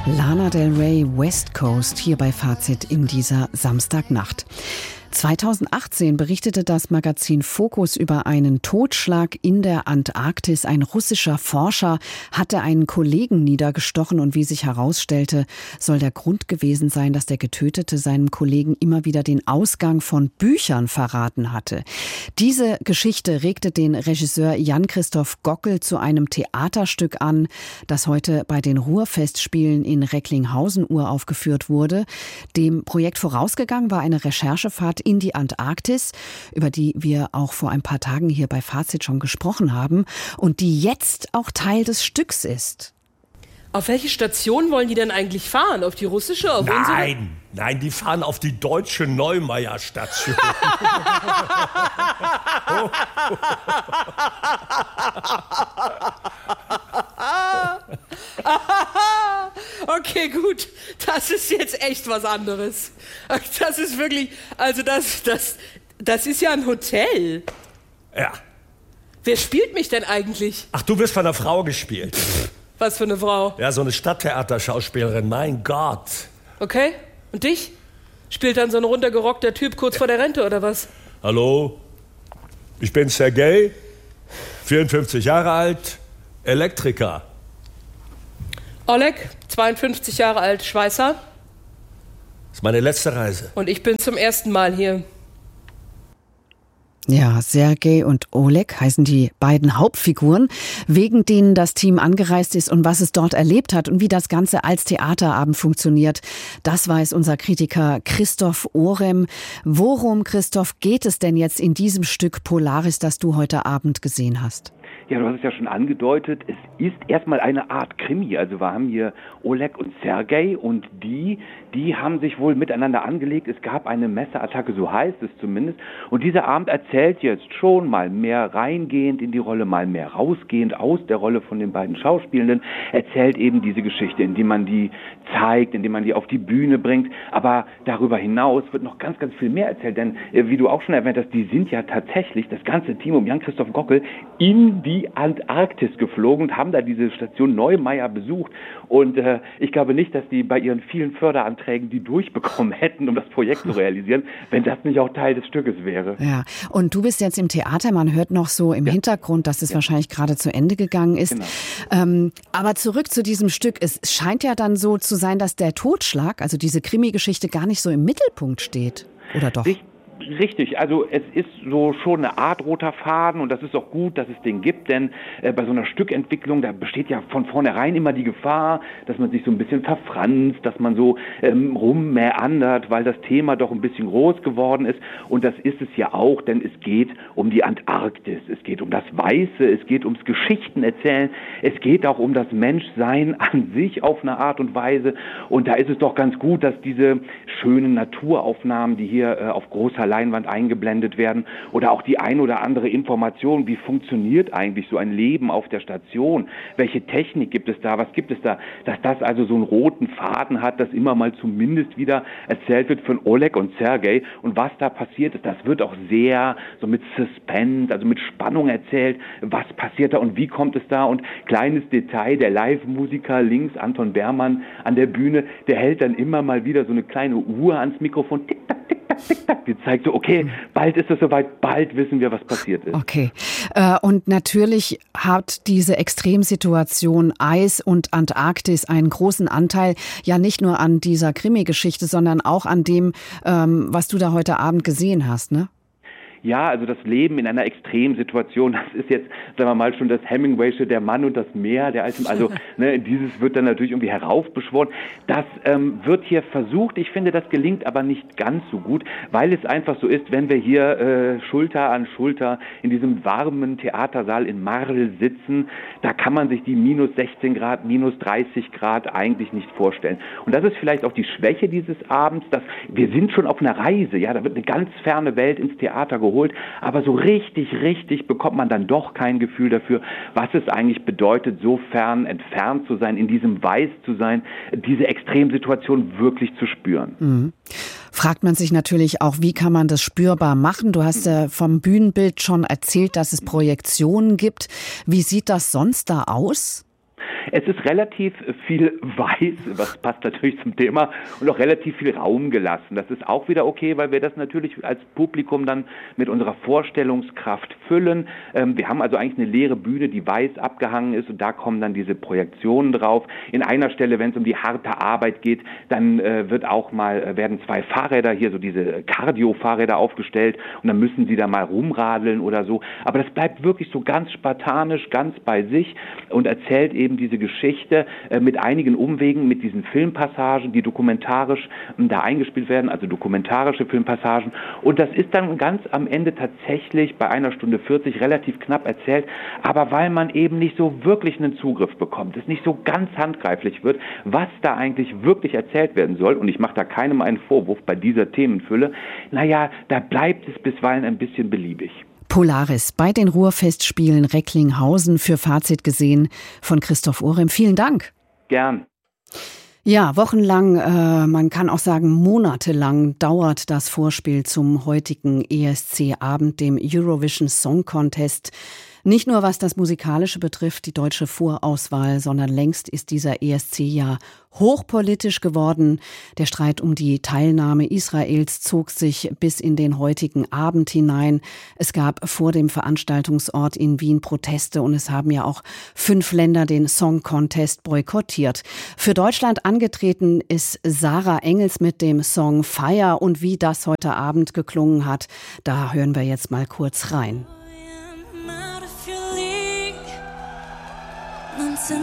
Lana Del Rey, West Coast, hier bei Fazit in dieser Samstagnacht. 2018 berichtete das Magazin Focus über einen Totschlag in der Antarktis. Ein russischer Forscher hatte einen Kollegen niedergestochen und wie sich herausstellte, soll der Grund gewesen sein, dass der Getötete seinem Kollegen immer wieder den Ausgang von Büchern verraten hatte. Diese Geschichte regte den Regisseur Jan-Christoph Gockel zu einem Theaterstück an, das heute bei den Ruhrfestspielen in Recklinghausen uraufgeführt wurde. Dem Projekt vorausgegangen war eine Recherchefahrt in die Antarktis, über die wir auch vor ein paar Tagen hier bei Fazit schon gesprochen haben und die jetzt auch Teil des Stücks ist. Auf welche Station wollen die denn eigentlich fahren? Auf die russische? Auf unsere? Nein, die fahren auf die deutsche Neumeier-Station. Okay, gut. Das ist jetzt echt was anderes. Das ist wirklich, also das ist ja ein Hotel. Ja. Wer spielt mich denn eigentlich? Ach, du wirst von einer Frau gespielt. Was für eine Frau? Ja, so eine Stadttheaterschauspielerin, mein Gott. Okay, und dich? Spielt dann so ein runtergerockter Typ kurz vor der Rente, oder was? Hallo, ich bin Sergej, 54 Jahre alt, Elektriker. Oleg, 52 Jahre alt, Schweißer. Das ist meine letzte Reise. Und ich bin zum ersten Mal hier. Ja, Sergej und Oleg heißen die beiden Hauptfiguren, wegen denen das Team angereist ist und was es dort erlebt hat und wie das Ganze als Theaterabend funktioniert. Das weiß unser Kritiker Christoph Orem. Worum, Christoph, geht es denn jetzt in diesem Stück Polaris, das du heute Abend gesehen hast? Ja, du hast es ja schon angedeutet, es ist erstmal eine Art Krimi. Also wir haben hier Oleg und Sergej und die haben sich wohl miteinander angelegt. Es gab eine Messerattacke, so heißt es zumindest. Und dieser Abend erzählt jetzt schon mal mehr reingehend in die Rolle, mal mehr rausgehend aus der Rolle von den beiden Schauspielenden, erzählt eben diese Geschichte, indem man die zeigt, indem man die auf die Bühne bringt. Aber darüber hinaus wird noch ganz, ganz viel mehr erzählt. Denn wie du auch schon erwähnt hast, die sind ja tatsächlich, das ganze Team um Jan-Christoph Gockel, in die Antarktis geflogen und haben da diese Station Neumeier besucht. Und ich glaube nicht, dass die bei ihren vielen Förderanträgen die durchbekommen hätten, um das Projekt zu realisieren, wenn das nicht auch Teil des Stückes wäre. Ja, und du bist jetzt im Theater, man hört noch so im Hintergrund, dass es wahrscheinlich gerade zu Ende gegangen ist. Genau. Aber zurück zu diesem Stück. Es scheint ja dann so zu sein, dass der Totschlag, also diese Krimi-Geschichte, gar nicht so im Mittelpunkt steht. Oder doch? Richtig, also es ist so schon eine Art roter Faden und das ist auch gut, dass es den gibt, denn bei so einer Stückentwicklung, da besteht ja von vornherein immer die Gefahr, dass man sich so ein bisschen verfranst, dass man so rummeandert, weil das Thema doch ein bisschen groß geworden ist und das ist es ja auch, denn es geht um die Antarktis, es geht um das Weiße, es geht ums Geschichtenerzählen, es geht auch um das Menschsein an sich auf eine Art und Weise und da ist es doch ganz gut, dass diese schönen Naturaufnahmen, die hier auf großer Leinwand eingeblendet werden oder auch die ein oder andere Information, wie funktioniert eigentlich so ein Leben auf der Station, welche Technik gibt es da, was gibt es da, dass das also so einen roten Faden hat, dass immer mal zumindest wieder erzählt wird von Oleg und Sergej und was da passiert ist, das wird auch sehr so mit Suspense, also mit Spannung erzählt, was passiert da und wie kommt es da und kleines Detail, der Live-Musiker links, Anton Beermann an der Bühne, der hält dann immer mal wieder so eine kleine Uhr ans Mikrofon, tick-tack, tick-tack, tick-tack, die zeigt so, okay, bald ist es soweit, bald wissen wir, was passiert ist. Okay. Und natürlich hat diese Extremsituation Eis und Antarktis einen großen Anteil, ja nicht nur an dieser Krimi-Geschichte, sondern auch an dem, was du da heute Abend gesehen hast, ne? Ja, also das Leben in einer Extremsituation, das ist jetzt, sagen wir mal, schon das Hemingwaysche, der Mann und das Meer, also dieses wird dann natürlich irgendwie heraufbeschworen. Das wird hier versucht, ich finde, das gelingt aber nicht ganz so gut, weil es einfach so ist, wenn wir hier Schulter an Schulter in diesem warmen Theatersaal in Marl sitzen, da kann man sich die minus 16 Grad, minus 30 Grad eigentlich nicht vorstellen. Und das ist vielleicht auch die Schwäche dieses Abends, dass wir sind schon auf einer Reise, ja, da wird eine ganz ferne Welt ins Theater geholt, aber so richtig bekommt man dann doch kein Gefühl dafür, was es eigentlich bedeutet, so fern entfernt zu sein, in diesem Weiß zu sein, diese Extremsituation wirklich zu spüren. Mhm. Fragt man sich natürlich auch, wie kann man das spürbar machen? Du hast ja vom Bühnenbild schon erzählt, dass es Projektionen gibt. Wie sieht das sonst da aus? Es ist relativ viel weiß, was passt natürlich zum Thema, und auch relativ viel Raum gelassen. Das ist auch wieder okay, weil wir das natürlich als Publikum dann mit unserer Vorstellungskraft füllen. Wir haben also eigentlich eine leere Bühne, die weiß abgehangen ist, und da kommen dann diese Projektionen drauf. In einer Stelle, wenn es um die harte Arbeit geht, dann werden 2 Fahrräder hier, so diese Cardio-Fahrräder aufgestellt, und dann müssen sie da mal rumradeln oder so. Aber das bleibt wirklich so ganz spartanisch, ganz bei sich und erzählt eben diese Geschichte mit einigen Umwegen, mit diesen Filmpassagen, die dokumentarisch da eingespielt werden, also dokumentarische Filmpassagen. Und das ist dann ganz am Ende tatsächlich bei 1:40 relativ knapp erzählt, aber weil man eben nicht so wirklich einen Zugriff bekommt, es nicht so ganz handgreiflich wird, was da eigentlich wirklich erzählt werden soll. Und ich mache da keinem einen Vorwurf bei dieser Themenfülle. Da bleibt es bisweilen ein bisschen beliebig. Polaris bei den Ruhrfestspielen Recklinghausen für Fazit gesehen von Christoph Ohrem. Vielen Dank. Gern. Ja, wochenlang, man kann auch sagen monatelang dauert das Vorspiel zum heutigen ESC-Abend, dem Eurovision Song Contest. Nicht nur was das Musikalische betrifft, die deutsche Vorauswahl, sondern längst ist dieser ESC ja hochpolitisch geworden. Der Streit um die Teilnahme Israels zog sich bis in den heutigen Abend hinein. Es gab vor dem Veranstaltungsort in Wien Proteste und es haben ja auch 5 Länder den Song Contest boykottiert. Für Deutschland angetreten ist Sarah Engels mit dem Song Fire, und wie das heute Abend geklungen hat, da hören wir jetzt mal kurz rein.